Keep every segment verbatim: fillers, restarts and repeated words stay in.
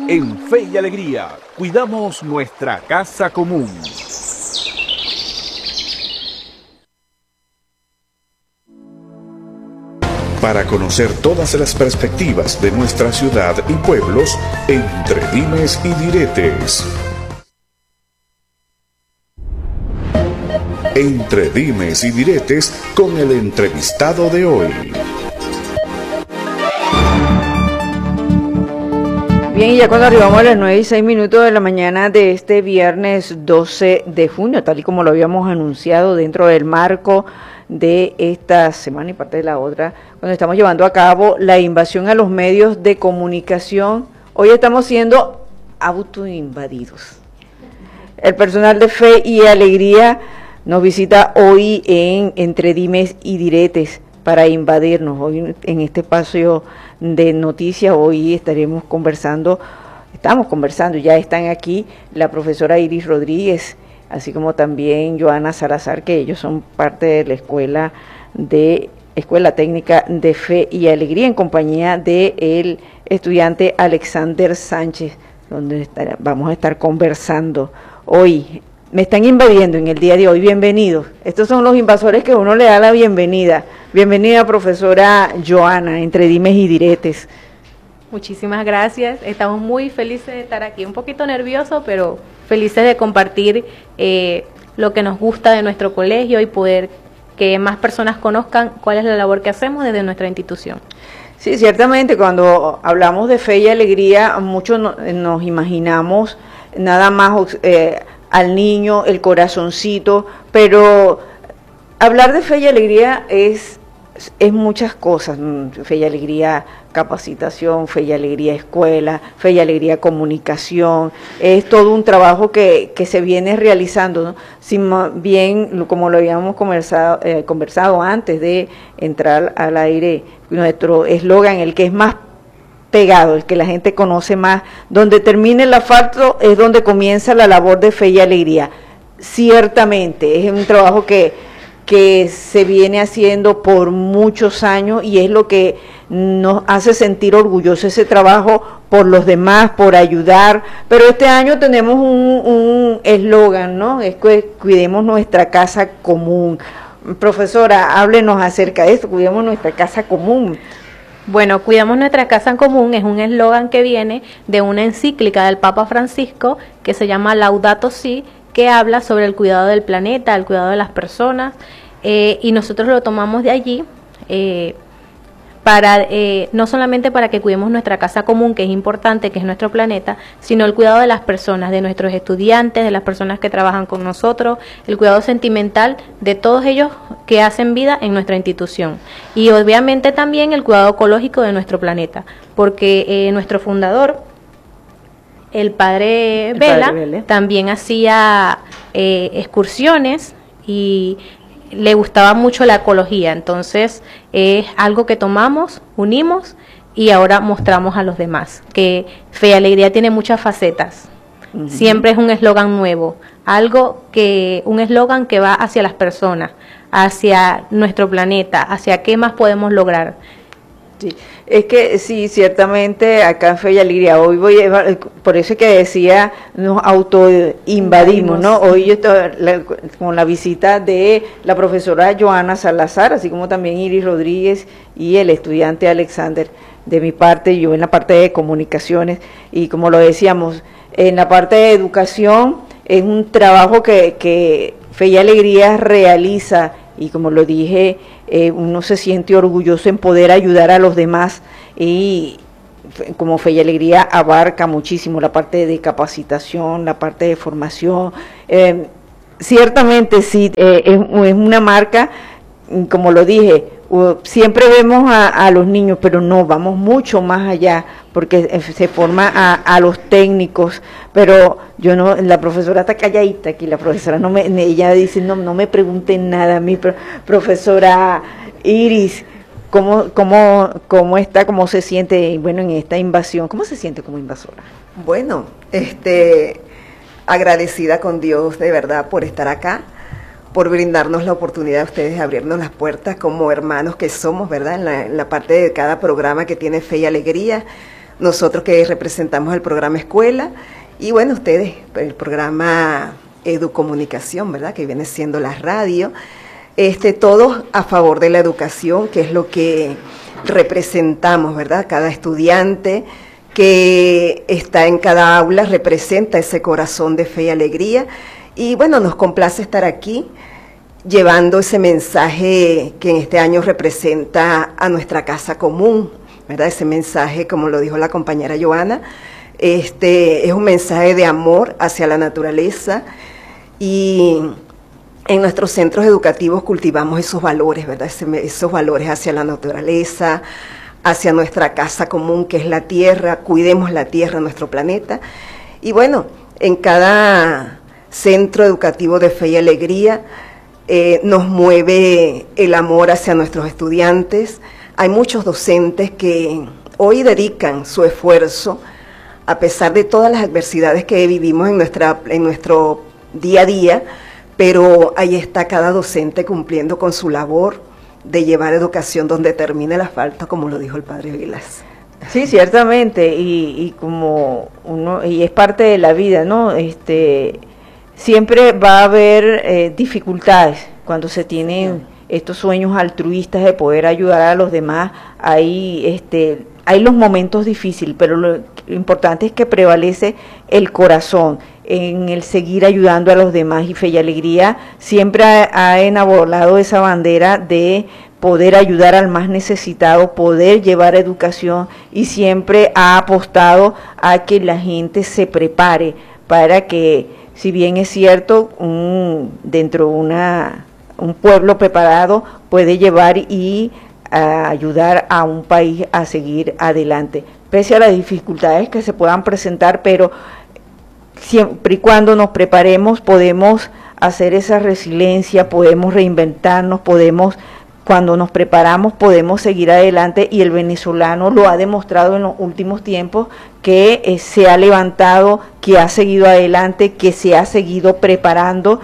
En Fe y Alegría, cuidamos nuestra casa común. Para conocer todas las perspectivas de nuestra ciudad y pueblos, entre dimes y diretes. Entre dimes y diretes con el entrevistado de hoy. Bien, y ya cuando arribamos a las nueve y seis minutos de la mañana de este viernes doce de junio, tal y como lo habíamos anunciado dentro del marco de esta semana y parte de la otra, cuando estamos llevando a cabo la invasión a los medios de comunicación, hoy estamos siendo autoinvadidos. El personal de Fe y Alegría nos visita hoy en Entre Dimes y Diretes para invadirnos. Hoy en este espacio de noticias, hoy estaremos conversando, estamos conversando, ya están aquí la profesora Iris Rodríguez, así como también Joana Salazar, que ellos son parte de la escuela de Escuela Técnica de Fe y Alegría, en compañía del estudiante Alexander Sánchez, donde estar, vamos a estar conversando hoy. Me están invadiendo en el día de hoy, bienvenidos. Estos son los invasores que uno le da la bienvenida. Bienvenida, profesora Joana, Entre Dimes y Diretes. Muchísimas gracias, estamos muy felices de estar aquí, un poquito nerviosos, pero felices de compartir eh, lo que nos gusta de nuestro colegio y poder que más personas conozcan cuál es la labor que hacemos desde nuestra institución. Sí, ciertamente, cuando hablamos de Fe y Alegría, muchos no, nos imaginamos nada más eh, al niño, el corazoncito, pero hablar de Fe y Alegría es, es muchas cosas. Fe y Alegría capacitación, Fe y Alegría escuela, Fe y Alegría comunicación, es todo un trabajo que, que se viene realizando, ¿no? Si bien, como lo habíamos conversado, eh, conversado antes de entrar al aire, nuestro eslogan, el que es más pegado, el que la gente conoce más, donde termina el asfalto es donde comienza la labor de Fe y Alegría. Ciertamente, es un trabajo que, que se viene haciendo por muchos años y es lo que nos hace sentir orgullosos, ese trabajo por los demás, por ayudar, pero este año tenemos un eslogan, ¿no? Es que cuidemos nuestra casa común. Profesora, háblenos acerca de esto, cuidemos nuestra casa común. Bueno, cuidamos nuestra casa en común es un eslogan que viene de una encíclica del Papa Francisco que se llama Laudato Si, que habla sobre el cuidado del planeta, el cuidado de las personas, eh, y nosotros lo tomamos de allí, eh, para eh, no solamente para que cuidemos nuestra casa común, que es importante, que es nuestro planeta, sino el cuidado de las personas, de nuestros estudiantes, de las personas que trabajan con nosotros, el cuidado sentimental de todos ellos que hacen vida en nuestra institución. Y obviamente también el cuidado ecológico de nuestro planeta, porque eh, nuestro fundador, el padre, el Vela, padre Vela, también hacía eh, excursiones y le gustaba mucho la ecología, entonces es algo que tomamos, unimos y ahora mostramos a los demás, que Fe y Alegría tiene muchas facetas, uh-huh. Siempre es un eslogan nuevo, algo que, un eslogan que va hacia las personas, hacia nuestro planeta, hacia qué más podemos lograr. Sí, es que sí, ciertamente acá en Fe y Alegría, hoy voy a, por eso es que decía, nos autoinvadimos, ¿no? Hoy yo estoy la, con la visita de la profesora Joana Salazar, así como también Iris Rodríguez y el estudiante Alexander, de mi parte, yo en la parte de comunicaciones, y como lo decíamos, en la parte de educación, es un trabajo que, que Fe y Alegría realiza, y como lo dije, eh, uno se siente orgulloso en poder ayudar a los demás, y como Fe y Alegría abarca muchísimo la parte de capacitación, la parte de formación, eh, ciertamente sí, eh, es, es una marca, como lo dije, uh, siempre vemos a, a los niños, pero no, vamos mucho más allá, porque se forma a, a los técnicos, pero yo no, la profesora está calladita aquí, la profesora no me, ella dice, no, no me pregunten nada a mí, pero, profesora Iris, ¿cómo, cómo, cómo está, cómo se siente, bueno, en esta invasión, cómo se siente como invasora? Bueno, este, agradecida con Dios de verdad por estar acá, por brindarnos la oportunidad a ustedes de abrirnos las puertas como hermanos que somos, ¿verdad? En la, en la parte de cada programa que tiene Fe y Alegría. nosotros que representamos el programa Escuela, y bueno, ustedes, el programa Educomunicación, ¿verdad?, que viene siendo la radio, este, todos a favor de la educación, que es lo que representamos, ¿verdad? Cada estudiante que está en cada aula representa ese corazón de fe y alegría, y bueno, nos complace estar aquí llevando ese mensaje que en este año representa a nuestra casa común, ¿verdad? Ese mensaje, como lo dijo la compañera Joana, este, es un mensaje de amor hacia la naturaleza, y en nuestros centros educativos cultivamos esos valores, ¿verdad? Ese, esos valores hacia la naturaleza, hacia nuestra casa común, que es la tierra. Cuidemos la tierra, nuestro planeta. Y bueno, en cada centro educativo de fe y alegría eh, nos mueve el amor hacia nuestros estudiantes. Hay muchos docentes que hoy dedican su esfuerzo, a pesar de todas las adversidades que vivimos en, nuestra, en nuestro día a día, pero ahí está cada docente cumpliendo con su labor de llevar educación donde termine la falta, como lo dijo el padre Vilas. Sí, ciertamente, y, y como uno, y es parte de la vida, ¿no? Este, siempre va a haber eh, dificultades cuando se tienen estos sueños altruistas de poder ayudar a los demás. Hay, este, hay los momentos difíciles, pero lo, lo importante es que prevalece el corazón en el seguir ayudando a los demás, y Fe y Alegría siempre ha, ha enarbolado esa bandera de poder ayudar al más necesitado, poder llevar educación, y siempre ha apostado a que la gente se prepare para que, si bien es cierto, un, dentro de una, un pueblo preparado puede llevar y a ayudar a un país a seguir adelante, pese a las dificultades que se puedan presentar, pero siempre y cuando nos preparemos podemos hacer esa resiliencia, podemos reinventarnos, podemos, cuando nos preparamos podemos seguir adelante, y el venezolano lo ha demostrado en los últimos tiempos, que eh, se ha levantado, que ha seguido adelante, que se ha seguido preparando,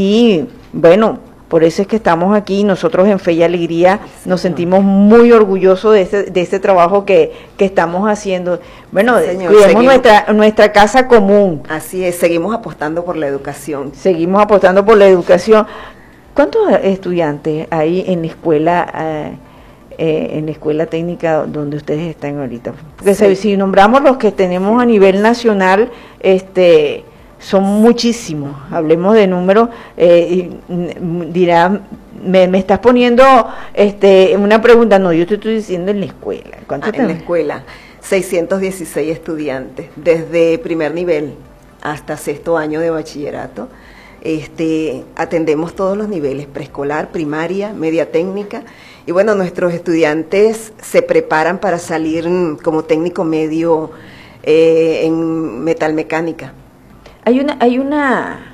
y bueno, por eso es que estamos aquí. Nosotros en Fe y Alegría nos sentimos muy orgullosos de este, de este trabajo que, que estamos haciendo. Bueno, Señor, cuidemos nuestra, nuestra casa común. Así es, seguimos apostando por la educación. Seguimos apostando por la educación. ¿Cuántos estudiantes hay en la escuela, eh, eh, en la escuela técnica donde ustedes están ahorita? Porque sí, si nombramos los que tenemos a nivel nacional, este... son muchísimos. Hablemos de números, eh, dirá, me, me estás poniendo este una pregunta. No, yo te estoy diciendo en la escuela. ¿Cuánto ah, en la escuela, seiscientos dieciséis estudiantes, desde primer nivel hasta sexto año de bachillerato. Este, atendemos todos los niveles, preescolar, primaria, media técnica, y bueno, nuestros estudiantes se preparan para salir como técnico medio eh, en metalmecánica. Hay una, hay una,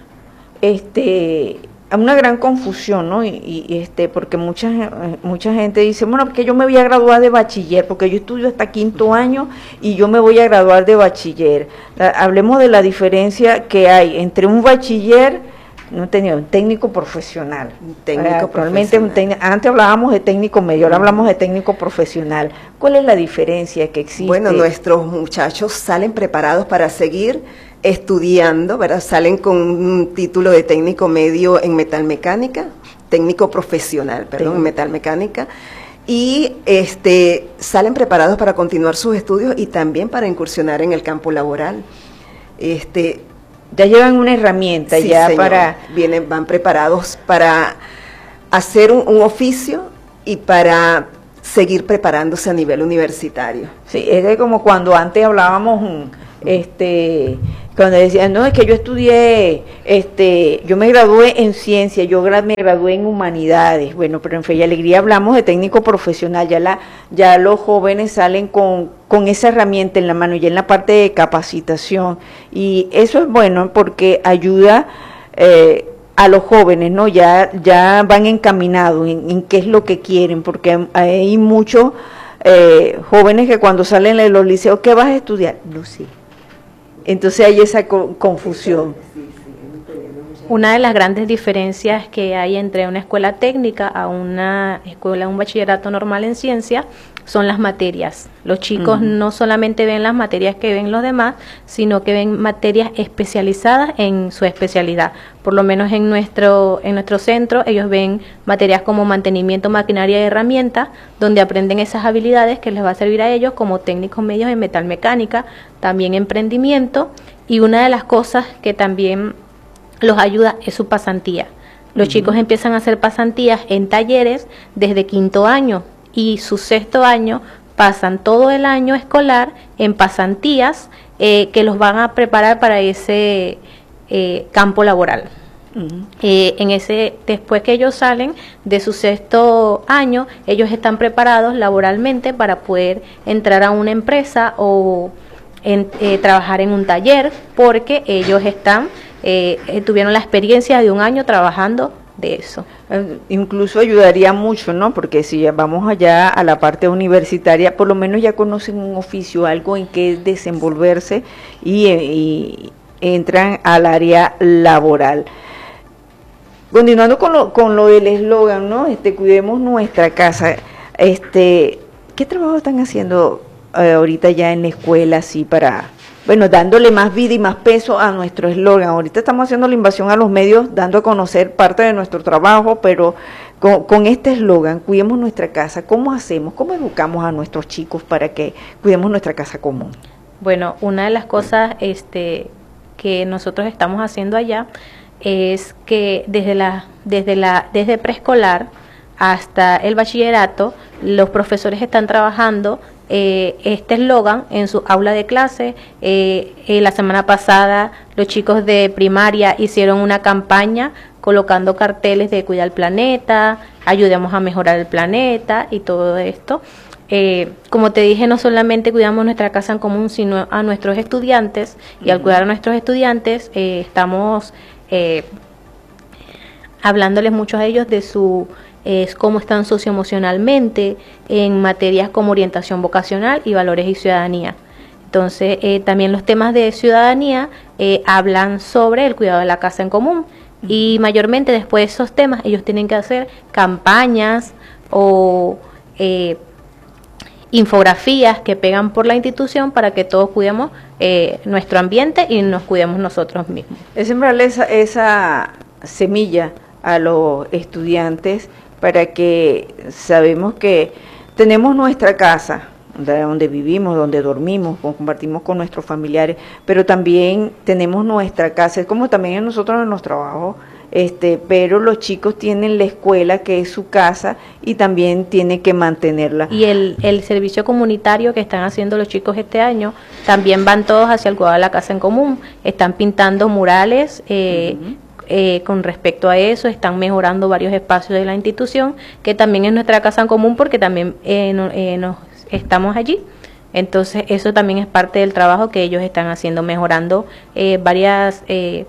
este, una gran confusión, ¿no? Y, y este, porque mucha, mucha gente dice, bueno, porque yo me voy a graduar de bachiller, porque yo estudio hasta quinto año y yo me voy a graduar de bachiller. La, hablemos de la diferencia que hay entre un bachiller, no tenía un técnico profesional. Un técnico actualmente profesional. Un antes hablábamos de técnico medio, ahora hablamos de técnico profesional. ¿Cuál es la diferencia que existe? Bueno, nuestros muchachos salen preparados para seguir estudiando, ¿verdad? Salen con un título de técnico medio en metalmecánica, técnico profesional, perdón, sí, en metalmecánica, y este salen preparados para continuar sus estudios y también para incursionar en el campo laboral. Este ya llevan una herramienta, sí, ya, señor, para vienen, van preparados para hacer un, un oficio y para seguir preparándose a nivel universitario. Sí, es como cuando antes hablábamos, este, cuando decían, no, es que yo estudié, este, yo me gradué en ciencia, yo me gradué en humanidades. Bueno, pero en Fe y Alegría hablamos de técnico profesional, ya la, ya los jóvenes salen con, con esa herramienta en la mano, ya en la parte de capacitación, y eso es bueno porque ayuda eh, a los jóvenes, ¿no? Ya, ya van encaminados en, en qué es lo que quieren, porque hay muchos eh, jóvenes que cuando salen de los liceos, ¿qué vas a estudiar? No sé. Entonces hay esa co confusión. Una de las grandes diferencias que hay entre una escuela técnica a una escuela, un bachillerato normal en ciencia, son las materias. Los chicos uh-huh. no solamente ven las materias que ven los demás, sino que ven materias especializadas en su especialidad. Por lo menos en nuestro en nuestro centro ellos ven materias como mantenimiento, maquinaria y herramientas, donde aprenden esas habilidades que les va a servir a ellos como técnicos medios en metalmecánica, también emprendimiento, y una de las cosas que también los ayuda es su pasantía. Los uh-huh. chicos empiezan a hacer pasantías en talleres desde quinto año y su sexto año pasan todo el año escolar en pasantías eh, que los van a preparar para ese eh, campo laboral. Uh-huh. Eh, en ese, después que ellos salen de su sexto año, ellos están preparados laboralmente para poder entrar a una empresa o en, eh, trabajar en un taller, porque ellos están eh, eh, tuvieron la experiencia de un año trabajando de eso. Eh, incluso ayudaría mucho, ¿no? Porque si ya vamos allá a la parte universitaria, por lo menos ya conocen un oficio, algo en que desenvolverse y, y entran al área laboral. Continuando con lo, con lo del eslogan, ¿no? Este, cuidemos nuestra casa. Este, ¿qué trabajo están haciendo eh, ahorita ya en la escuela, así para, bueno, dándole más vida y más peso a nuestro eslogan? Ahorita estamos haciendo la invasión a los medios, dando a conocer parte de nuestro trabajo, pero con, con este eslogan, cuidemos nuestra casa, ¿cómo hacemos? ¿Cómo educamos a nuestros chicos para que cuidemos nuestra casa común? Bueno, una de las cosas este, que nosotros estamos haciendo allá es que desde la desde la desde preescolar hasta el bachillerato, los profesores están trabajando eh, este eslogan en su aula de clase. Eh, eh, la semana pasada los chicos de primaria hicieron una campaña colocando carteles de cuidar el planeta, ayudemos a mejorar el planeta y todo esto. Eh, como te dije, no solamente cuidamos nuestra casa en común, sino a nuestros estudiantes, y al cuidar a nuestros estudiantes eh, estamos eh, hablándoles mucho a ellos de su eh, cómo están socioemocionalmente en materias como orientación vocacional y valores y ciudadanía. Entonces, eh, también los temas de ciudadanía eh, hablan sobre el cuidado de la casa en común, y mayormente después de esos temas ellos tienen que hacer campañas o eh, infografías que pegan por la institución para que todos cuidemos eh, nuestro ambiente y nos cuidemos nosotros mismos. Es sembrarle esa, esa semilla a los estudiantes para que sabemos que tenemos nuestra casa, donde vivimos, donde dormimos, compartimos con nuestros familiares, pero también tenemos nuestra casa, es como también nosotros en los trabajos, este, pero los chicos tienen la escuela, que es su casa, y también tienen que mantenerla. Y el, el servicio comunitario que están haciendo los chicos este año, también van todos hacia el cuidado de la casa en común, están pintando murales, eh, uh-huh. Eh, con respecto a eso, están mejorando varios espacios de la institución, que también es nuestra casa en común, porque también eh, no, eh, nos estamos allí. Entonces eso también es parte del trabajo que ellos están haciendo, mejorando eh, varias eh,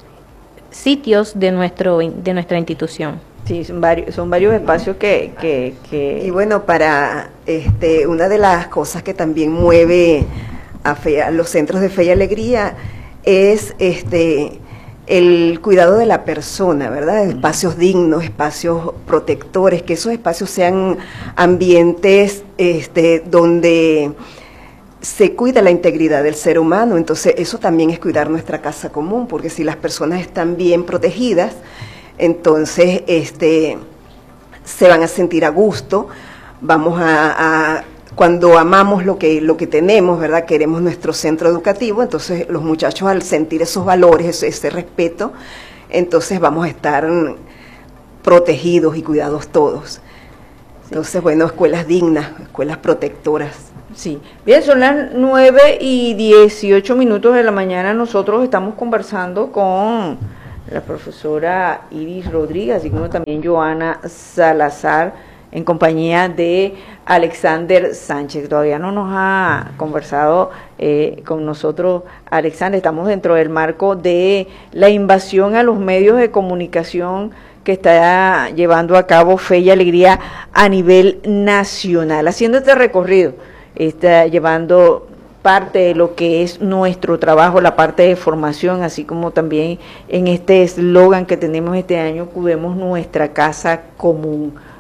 sitios de nuestro de nuestra institución. Sí, son varios, son varios espacios que, que, que... Y bueno, para este una de las cosas que también mueve a, fe, a los centros de fe y alegría es este el cuidado de la persona, ¿verdad? Espacios dignos, espacios protectores, que esos espacios sean ambientes este, donde se cuida la integridad del ser humano. Entonces eso también es cuidar nuestra casa común, porque si las personas están bien protegidas, entonces este, se van a sentir a gusto, vamos a... a cuando amamos lo que lo que tenemos, ¿verdad? Queremos nuestro centro educativo, entonces los muchachos, al sentir esos valores, ese, ese respeto, entonces vamos a estar protegidos y cuidados todos. Entonces, bueno, escuelas dignas, escuelas protectoras. Sí. Bien, son las nueve y dieciocho minutos de la mañana. Nosotros estamos conversando con la profesora Iris Rodríguez, así como también Joana Salazar, en compañía de Alexander Sánchez. Todavía no nos ha conversado eh, con nosotros Alexander. Estamos dentro del marco de la invasión a los medios de comunicación que está llevando a cabo Fe y Alegría a nivel nacional, haciendo este recorrido, está llevando parte de lo que es nuestro trabajo, la parte de formación, así como también en este eslogan que tenemos este año, cuidemos nuestra casa común.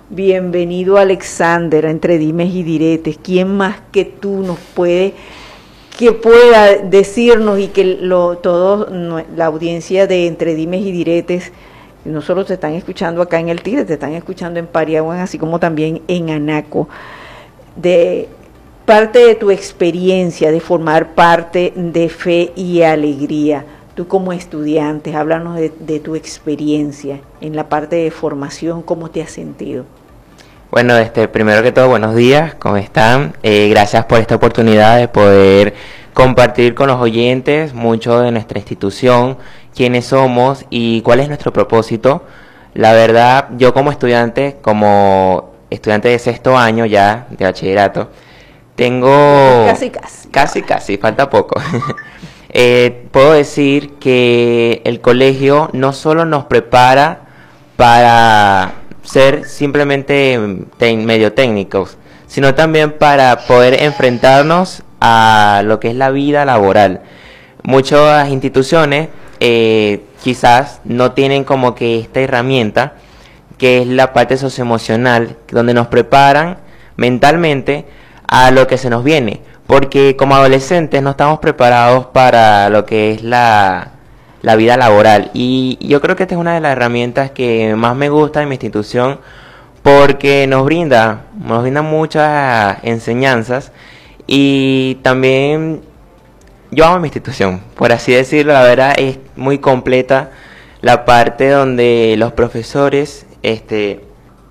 bienvenido Alexander a Entre Dimes y Diretes. ¿Quién más que tú nos puede, que pueda decirnos y que lo, todo la audiencia de Entre Dimes y Diretes, no solo te están escuchando acá en El Tigre, te están escuchando en Pariaguán, así como también en Anaco, de parte de tu experiencia de formar parte de Fe y Alegría? Tú como estudiante, háblanos de, de tu experiencia en la parte de formación, ¿cómo te has sentido? Bueno, este, primero que todo, buenos días, ¿cómo están? Eh, gracias por esta oportunidad de poder compartir con los oyentes mucho de nuestra institución, quiénes somos y cuál es nuestro propósito. La verdad, yo como estudiante, como estudiante de sexto año ya, de bachillerato, tengo... Casi, casi. Casi, casi, falta poco. Eh, puedo decir que el colegio no solo nos prepara para ser simplemente te- medio técnicos, sino también para poder enfrentarnos a lo que es la vida laboral. Muchas instituciones eh, quizás no tienen como que esta herramienta, que es la parte socioemocional, donde nos preparan mentalmente a lo que se nos viene. Porque como adolescentes no estamos preparados para lo que es la, la vida laboral. Y yo creo que esta es una de las herramientas que más me gusta de mi institución, porque nos brinda, nos brinda muchas enseñanzas. Y también yo amo mi institución, por así decirlo. La verdad es muy completa la parte donde los profesores este,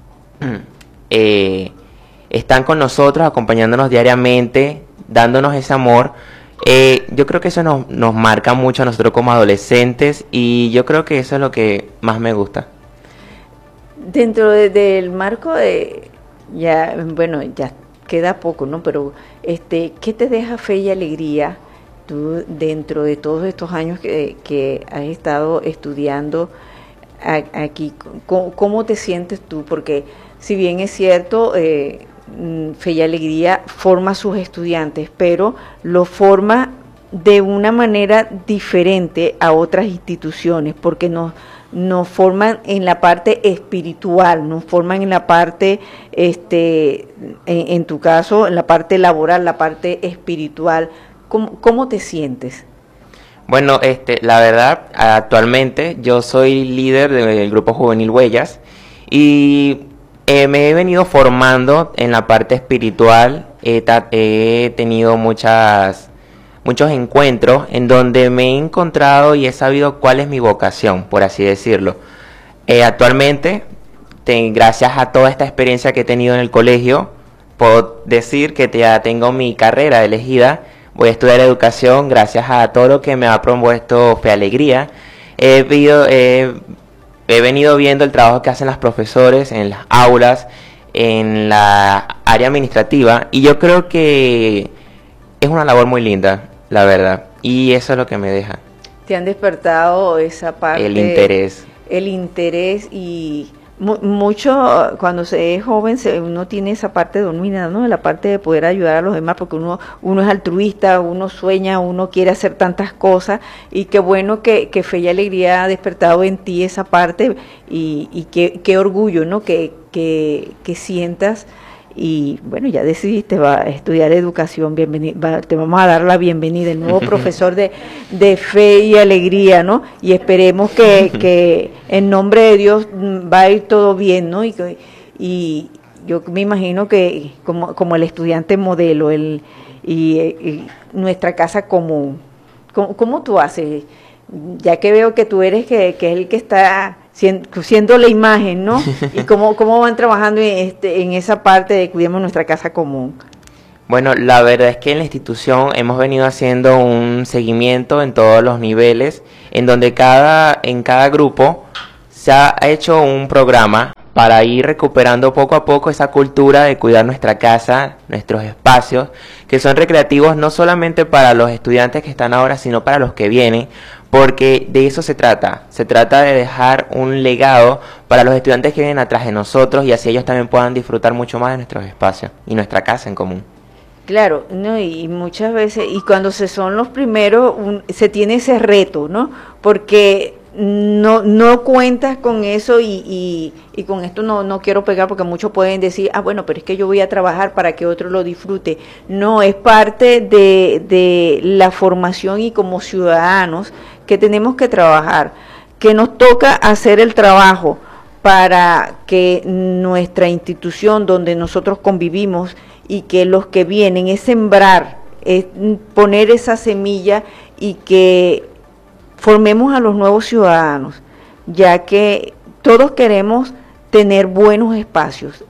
eh, están con nosotros, acompañándonos diariamente, dándonos ese amor. Eh, yo creo que eso nos, nos marca mucho a nosotros como adolescentes, y yo creo que eso es lo que más me gusta. Dentro de, del marco de, ya, bueno, ya queda poco, ¿no? Pero, este, ¿qué te deja Fe y Alegría tú dentro de todos estos años que, que has estado estudiando a, aquí? ¿Cómo, ¿Cómo te sientes tú? Porque si bien es cierto, eh, Fe y Alegría forma a sus estudiantes, pero lo forma de una manera diferente a otras instituciones, porque nos, nos forman en la parte espiritual, nos forman en la parte, este, en, en tu caso, en la parte laboral, la parte espiritual. ¿Cómo, cómo te sientes? Bueno, este, la verdad, actualmente yo soy líder del grupo juvenil Huellas, y Eh, me he venido formando en la parte espiritual. He, ta- he tenido muchas, muchos encuentros en donde me he encontrado y he sabido cuál es mi vocación, por así decirlo. Eh, actualmente, te- gracias a toda esta experiencia que he tenido en el colegio, puedo decir que ya tengo mi carrera elegida. Voy a estudiar educación gracias a todo lo que me ha propuesto Fe Alegría. He vivido... Eh, He venido viendo el trabajo que hacen los profesores en las aulas, en la área administrativa, y yo creo que es una labor muy linda, la verdad, y eso es lo que me deja. ¿Te han despertado esa parte? El interés. El interés y mu- mucho, cuando se es joven, se, uno tiene esa parte dominada, ¿no? La parte de poder ayudar a los demás, porque uno uno es altruista, uno sueña, uno quiere hacer tantas cosas, y qué bueno que, que Fe y Alegría ha despertado en ti esa parte, y, y qué, qué orgullo, ¿no? Que, que, que sientas. Y bueno, ya decidiste va a estudiar educación, bienvenido, va, te vamos a dar la bienvenida, el nuevo profesor de, de Fe y Alegría, ¿no? Y esperemos que, que en nombre de Dios va a ir todo bien, ¿no? Y, que- y yo me imagino que como, como el estudiante modelo, el y, y nuestra casa común, ¿cómo, cómo tú haces? Ya que veo que tú eres que, que es el que está siendo, siendo la imagen, ¿no? Y cómo, cómo van trabajando en, este, en esa parte de cuidemos nuestra casa común. Bueno, la verdad es que en la institución hemos venido haciendo un seguimiento en todos los niveles, en donde cada, en cada grupo se ha hecho un programa para ir recuperando poco a poco esa cultura de cuidar nuestra casa, nuestros espacios, que son recreativos no solamente para los estudiantes que están ahora, sino para los que vienen, porque de eso se trata. Se trata de dejar un legado para los estudiantes que vienen atrás de nosotros, y así ellos también puedan disfrutar mucho más de nuestros espacios y nuestra casa en común. Claro, no, y muchas veces, y cuando se son los primeros, un, se tiene ese reto, ¿no? Porque no no cuentas con eso y, y, y con esto no, no quiero pegar porque muchos pueden decir, ah, bueno, pero es que yo voy a trabajar para que otro lo disfrute. No, es parte de, de la formación y como ciudadanos que tenemos que trabajar, que nos toca hacer el trabajo para que nuestra institución donde nosotros convivimos y que los que vienen es sembrar, es poner esa semilla y que formemos a los nuevos ciudadanos, ya que todos queremos tener buenos espacios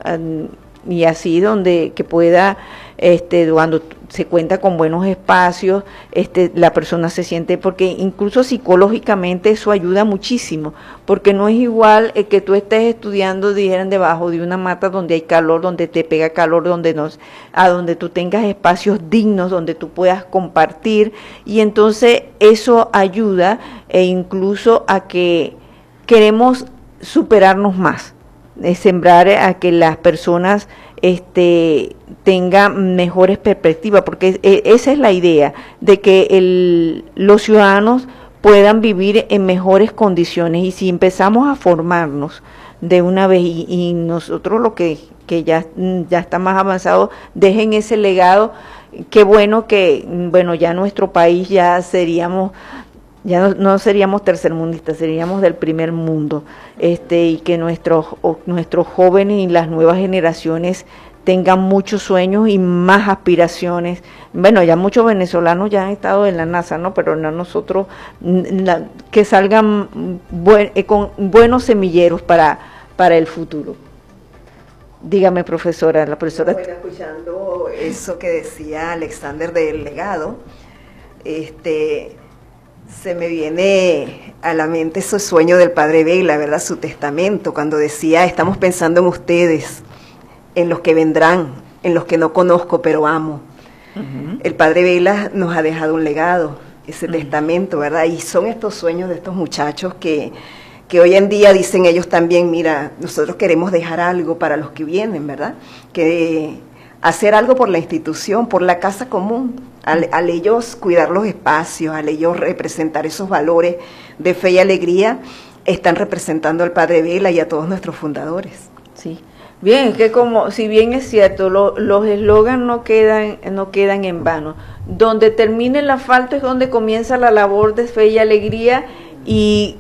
y así donde que pueda, este, cuando se cuenta con buenos espacios, este, la persona se siente, porque incluso psicológicamente eso ayuda muchísimo, porque no es igual eh, que tú estés estudiando, dijeran, debajo de una mata donde hay calor, donde te pega calor, donde no, a donde tú tengas espacios dignos, donde tú puedas compartir, y entonces eso ayuda e incluso a que queremos superarnos más, es sembrar a que las personas este tengan mejores perspectivas, porque esa es la idea, de que el, los ciudadanos puedan vivir en mejores condiciones, y si empezamos a formarnos de una vez y, y nosotros lo que, que ya, ya está más avanzado, dejen ese legado, qué bueno que, bueno, ya nuestro país ya seríamos ya no, no seríamos tercermundistas, seríamos del primer mundo, este y que nuestros nuestros jóvenes y las nuevas generaciones tengan muchos sueños y más aspiraciones. Bueno, ya muchos venezolanos ya han estado en la NASA, ¿no? Pero no nosotros, la, que salgan buen, eh, con buenos semilleros para, para el futuro. Dígame, profesora, la profesora. Bueno, escuchando eso que decía Alexander del legado, este... se me viene a la mente ese sueño del padre Vela, ¿verdad? Su testamento, cuando decía, estamos pensando en ustedes, en los que vendrán, en los que no conozco, pero amo. Uh-huh. El padre Vela nos ha dejado un legado, ese uh-huh. testamento, ¿verdad? Y son estos sueños de estos muchachos que, que hoy en día dicen ellos también, mira, nosotros queremos dejar algo para los que vienen, ¿verdad? Que hacer algo por la institución, por la casa común, al, al ellos cuidar los espacios, al ellos representar esos valores de fe y alegría, están representando al padre Vela y a todos nuestros fundadores. Sí, bien, es que como, si bien es cierto, lo, los eslogans no quedan, no quedan en vano. Donde termine el asfalto es donde comienza la labor de fe y alegría, y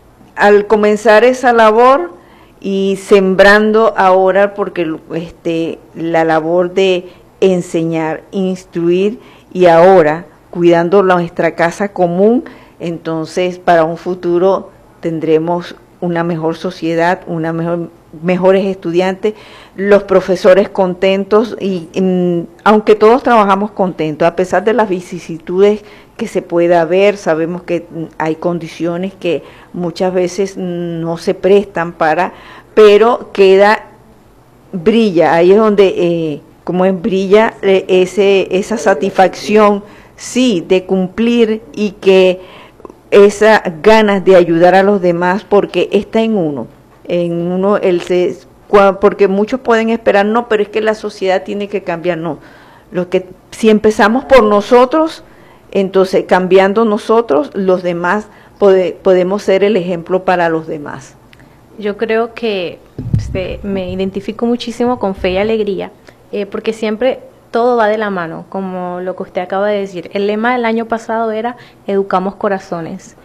al comenzar esa labor y sembrando ahora, porque este la labor de enseñar, instruir, y ahora cuidando nuestra casa común, entonces para un futuro tendremos una mejor sociedad, una mejor, mejores estudiantes, los profesores contentos, y, y aunque todos trabajamos contentos, a pesar de las vicisitudes que se pueda ver, sabemos que hay condiciones que muchas veces no se prestan para, pero queda, brilla, ahí es donde, eh, como es, brilla eh, ese, esa satisfacción, sí, de cumplir, y que esas ganas de ayudar a los demás, porque está en uno, en uno, el se, porque muchos pueden esperar, no, pero es que la sociedad tiene que cambiar, no, lo que, si empezamos por nosotros, entonces cambiando nosotros, los demás pode, podemos ser el ejemplo para los demás. Yo creo que este, me identifico muchísimo con fe y alegría, eh, porque siempre todo va de la mano, como lo que usted acaba de decir. El lema del año pasado era Educamos Corazones,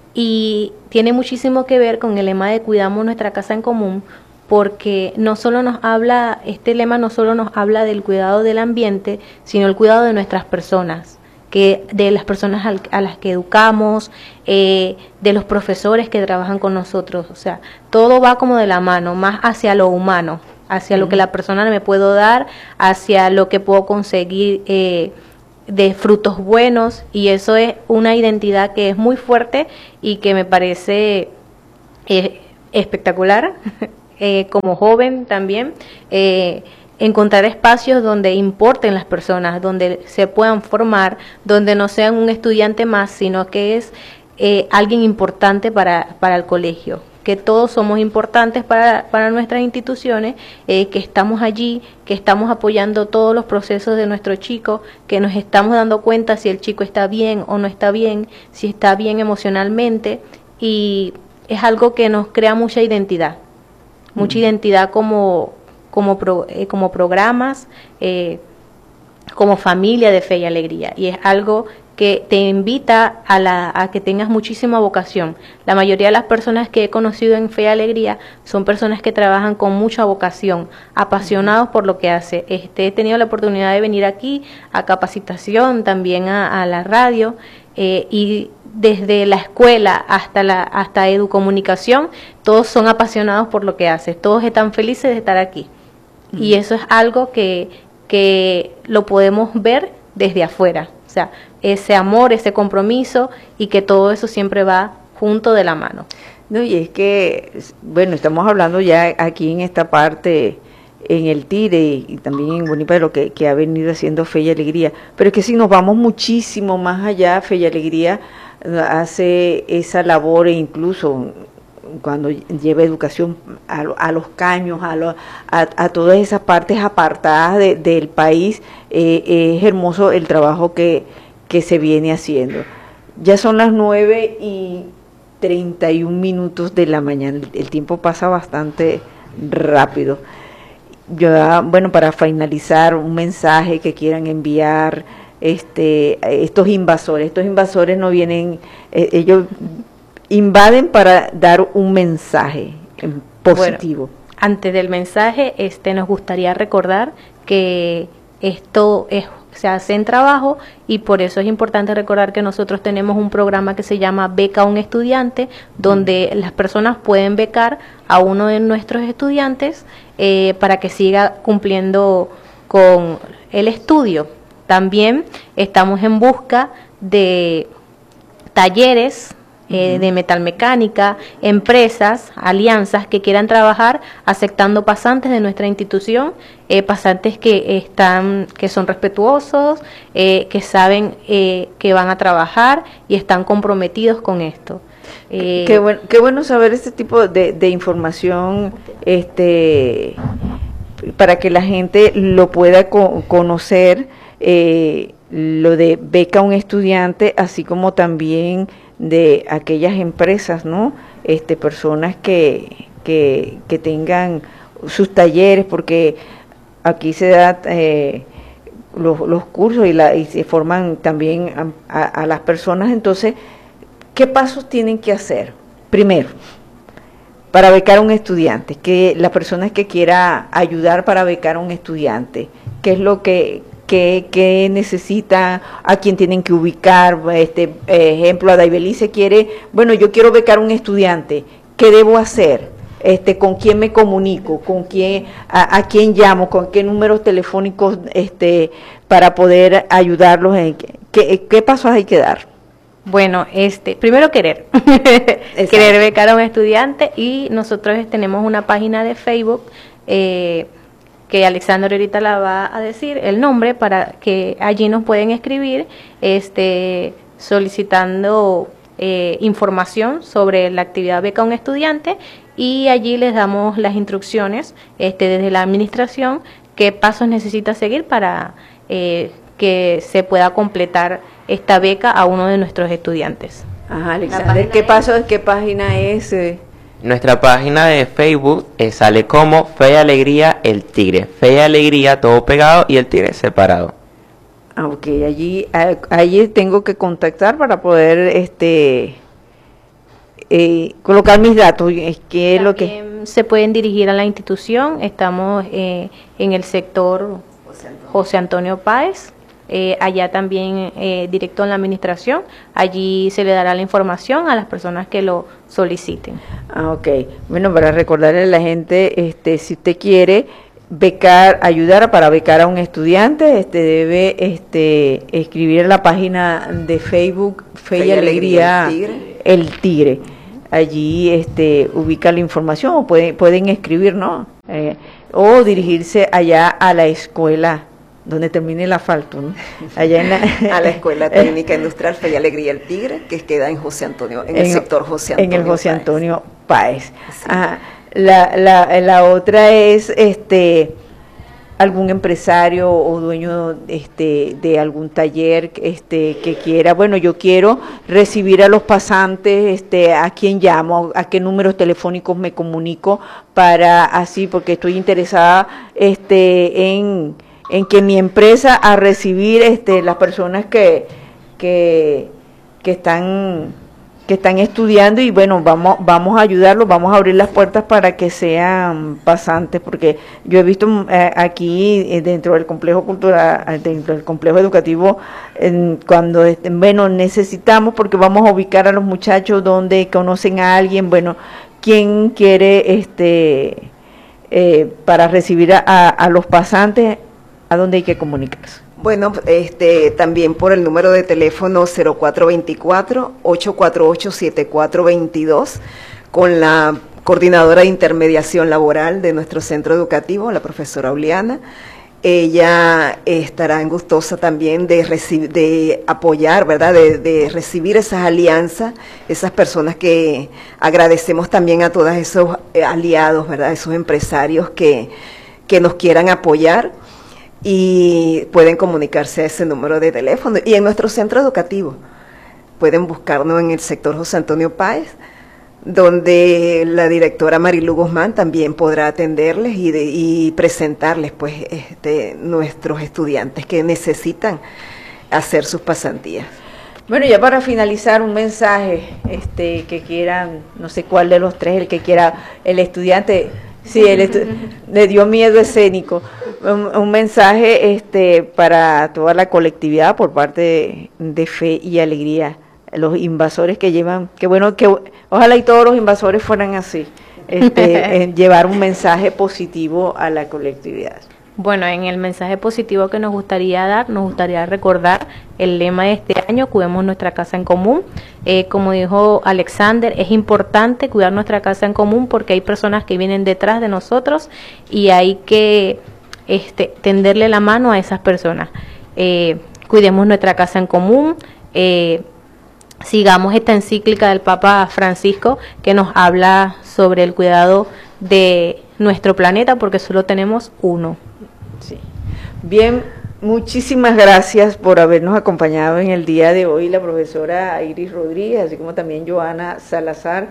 y tiene muchísimo que ver con el lema de Cuidamos Nuestra Casa en Común, porque no solo nos habla, este lema no solo nos habla del cuidado del ambiente, sino el cuidado de nuestras personas, que de las personas al, a las que educamos, eh, de los profesores que trabajan con nosotros. O sea, todo va como de la mano, más hacia lo humano, hacia uh-huh. lo que la persona me puedo dar, hacia lo que puedo conseguir eh, de frutos buenos, y eso es una identidad que es muy fuerte y que me parece eh, espectacular, eh, como joven también, eh, encontrar espacios donde importen las personas, donde se puedan formar, donde no sean un estudiante más, sino que es eh, alguien importante para, para el colegio, que todos somos importantes para, para nuestras instituciones, eh, que estamos allí, que estamos apoyando todos los procesos de nuestro chico, que nos estamos dando cuenta si el chico está bien o no está bien, si está bien emocionalmente, y es algo que nos crea mucha identidad, mucha mm. identidad como, como, pro, eh, como programas, eh, como familia de Fe y Alegría, y es algo que te invita a, la, a que tengas muchísima vocación. La mayoría de las personas que he conocido en Fe y Alegría son personas que trabajan con mucha vocación, apasionados por lo que hace. Este, he tenido la oportunidad de venir aquí a capacitación, también a, a la radio, eh, y desde la escuela hasta la hasta Educomunicación, todos son apasionados por lo que haces, todos están felices de estar aquí. Uh-huh. Y eso es algo que, que lo podemos ver desde afuera. O sea, ese amor, ese compromiso y que todo eso siempre va junto de la mano. No, y es que, bueno, estamos hablando ya aquí en esta parte, en el Tire y también en Bonipa, de lo que, que ha venido haciendo Fe y Alegría, pero es que si nos vamos muchísimo más allá, Fe y Alegría hace esa labor e incluso cuando lleva educación a, a los caños, a, lo, a, a todas esas partes apartadas de, del país, eh, es hermoso el trabajo que, que se viene haciendo. Ya son las nueve y treinta y un minutos de la mañana, el, el tiempo pasa bastante rápido. Yo, bueno, para finalizar, un mensaje que quieran enviar este estos invasores, estos invasores no vienen, eh, ellos invaden para dar un mensaje positivo. Bueno, antes del mensaje, este nos gustaría recordar que esto es, se hace en trabajo y por eso es importante recordar que nosotros tenemos un programa que se llama Beca a un Estudiante, donde las personas pueden becar a uno de nuestros estudiantes eh, para que siga cumpliendo con el estudio. También estamos en busca de talleres Eh, de metalmecánica, empresas, alianzas que quieran trabajar aceptando pasantes de nuestra institución, eh, pasantes que están, que son respetuosos, eh, que saben eh, que van a trabajar y están comprometidos con esto. Eh, qué, bueno, qué bueno saber este tipo de, de información, este, para que la gente lo pueda co conocer, eh, lo de Beca a un Estudiante, así como también de aquellas empresas, ¿no? Este, personas que, que, que tengan sus talleres, porque aquí se da eh, los, los cursos y, la, y se forman también a, a, a las personas. Entonces, ¿qué pasos tienen que hacer? Primero, para becar a un estudiante, que la persona que quiera ayudar para becar a un estudiante, ¿qué es lo que ¿Qué, qué necesitan? ¿A quién tienen que ubicar? Este ejemplo, a Daibelice quiere, bueno, yo quiero becar a un estudiante, ¿qué debo hacer? Este, ¿con quién me comunico? ¿Con quién, a, a quién llamo? ¿Con qué números telefónicos este, para poder ayudarlos? En, ¿qué, ¿Qué pasos hay que dar? Bueno, este, primero querer, querer becar a un estudiante, y nosotros tenemos una página de Facebook, eh, que Alexander ahorita la va a decir, el nombre, para que allí nos pueden escribir este, solicitando eh, información sobre la actividad Beca a un Estudiante, y allí les damos las instrucciones este, desde la administración, qué pasos necesita seguir para eh, que se pueda completar esta beca a uno de nuestros estudiantes. Ajá, Alexander, ¿qué paso, qué página es? Eh? Nuestra página de Facebook eh, sale como Fe y Alegría El Tigre. Fe y Alegría todo pegado y El Tigre separado. Ah, ok, allí, allí tengo que contactar para poder este eh, colocar mis datos. Es que es lo que se pueden dirigir a la institución. Estamos eh, en el sector José Antonio Páez. Eh, allá también eh, directo en la administración, allí se le dará la información a las personas que lo soliciten. Ah, ok. Bueno, para recordarle a la gente, este, si usted quiere becar, ayudar para becar a un estudiante, este, debe este, escribir en la página de Facebook Fe, Fe y Alegría, Alegría el, Tigre. el Tigre. Allí este, ubica la información, o pueden, pueden escribir, ¿no? Eh, o dirigirse allá a la escuela donde termine el asfalto, ¿no? Allá en la, a la Escuela Técnica Industrial Fe y Alegría El Tigre, que queda en José Antonio, en, en el sector José Antonio En el José Páez. Antonio Páez. Sí. Ah, la, la, la otra es, este, algún empresario o dueño este, de algún taller este, que quiera, bueno, yo quiero recibir a los pasantes, este, a quién llamo, a qué números telefónicos me comunico para así, porque estoy interesada este, en, en que mi empresa a recibir este, las personas que, que, que están que están estudiando y bueno, vamos vamos a ayudarlos, vamos a abrir las puertas para que sean pasantes, porque yo he visto eh, aquí eh, dentro del complejo cultural, dentro del complejo educativo, en, cuando este, bueno, necesitamos, porque vamos a ubicar a los muchachos donde conocen a alguien, bueno, quien quiere este eh, para recibir a, a los pasantes, ¿a dónde hay que comunicarse? Bueno, este, también por el número de teléfono cero cuatro veinticuatro, ocho cuatro ocho, siete cuatro veintidós, con la coordinadora de intermediación laboral de nuestro centro educativo, la profesora Uliana. Ella estará gustosa también de, de apoyar, ¿verdad?, de, de recibir esas alianzas, esas personas que agradecemos también a todos esos aliados, ¿verdad?, esos empresarios que, que nos quieran apoyar. Y pueden comunicarse a ese número de teléfono. Y en nuestro centro educativo pueden buscarnos en el sector José Antonio Páez, donde la directora Marilu Guzmán también podrá atenderles y, de, y presentarles pues este, nuestros estudiantes que necesitan hacer sus pasantías. Bueno, ya para finalizar, un mensaje este, que quieran, no sé cuál de los tres, el que quiera, el estudiante. Sí, él le dio miedo escénico. Un, un mensaje este para toda la colectividad por parte de, de Fe y Alegría. Los invasores que llevan, que bueno, que ojalá y todos los invasores fueran así, este, en llevar un mensaje positivo a la colectividad. Bueno, en el mensaje positivo que nos gustaría dar, nos gustaría recordar el lema de este año, cuidemos nuestra casa en común. Eh, como dijo Alexander, es importante cuidar nuestra casa en común porque hay personas que vienen detrás de nosotros y hay que este, tenderle la mano a esas personas. Eh, cuidemos nuestra casa en común, eh, sigamos esta encíclica del Papa Francisco que nos habla sobre el cuidado de nuestro planeta porque solo tenemos uno. Sí. Bien, muchísimas gracias por habernos acompañado en el día de hoy, la profesora Iris Rodríguez, así como también Joana Salazar,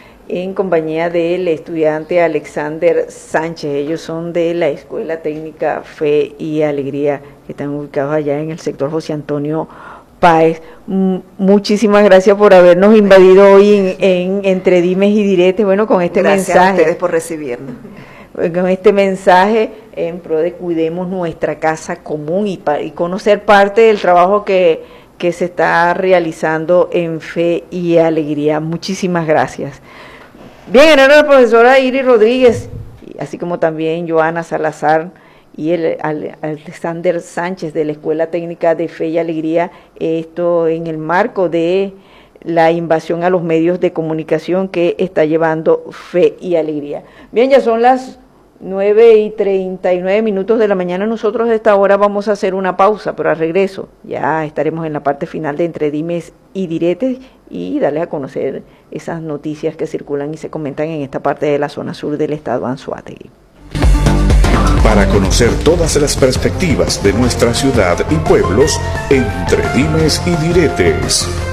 en compañía del estudiante Alexander Sánchez. Ellos son de la Escuela Técnica Fe y Alegría, que están ubicados allá en el sector José Antonio Páez. M- muchísimas gracias por habernos invadido hoy en, en Entre Dimes y Diretes, bueno, con este gracias mensaje. Gracias a ustedes por recibirnos. Con este mensaje en pro de cuidemos nuestra casa común y, pa, y conocer parte del trabajo que, que se está realizando en Fe y Alegría. Muchísimas gracias. Bien, era la profesora Iris Rodríguez, así como también Joana Salazar y el Alexander Sánchez de la Escuela Técnica de Fe y Alegría, esto en el marco de la invasión a los medios de comunicación que está llevando Fe y Alegría. Bien, ya son las nueve y treinta y nueve minutos de la mañana. Nosotros a esta hora vamos a hacer una pausa, pero al regreso ya estaremos en la parte final de Entre Dimes y Diretes y darles a conocer esas noticias que circulan y se comentan en esta parte de la zona sur del estado Anzoátegui. Para conocer todas las perspectivas de nuestra ciudad y pueblos, Entre Dimes y Diretes.